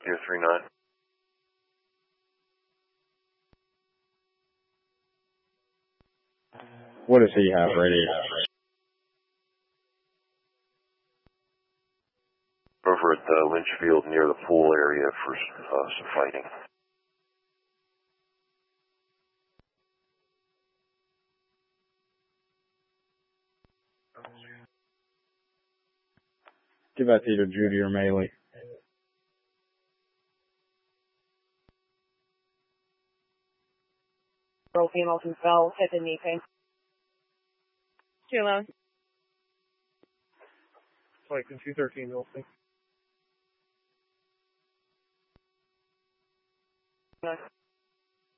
039. What does he have ready? Over at Lynchfield near the pool area for some fighting. Give that to either Judy or Maley. Hamilton fell, hit the knee pain. Too alone. Like in 213, we'll see. No.